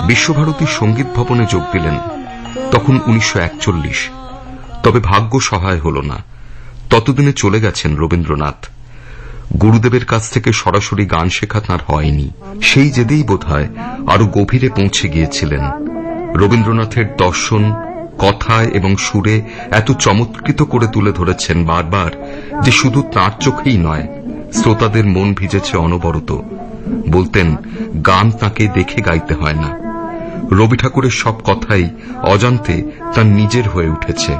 বিশ্বভারতী সঙ্গীত ভবনে যোগ দিলেন তখন 1941। তবে ভাগ্য সহায় হল না। ততদিনে চলে গেছেন রবীন্দ্রনাথ। গুরুদেবের কাছ থেকে সরাসরি গান শেখা তাঁর হয়নি। সেই জেদেই বোধহয় আরো গভীরে পৌঁছে গিয়েছিলেন। রবীন্দ্রনাথের দর্শন কথায় এবং সুরে এত চমৎকৃত করে তুলে ধরেছেন বারবার যে শুধু তাঁর চোখেই নয়, শ্রোতাদের মন ভিজেছে অনবরত। বলতেন, গান তাঁকে দেখে গাইতে হয় না। রবি ঠাকুরের সব কথাই অজান্তে তাঁর নিজের হয়ে উঠেছে।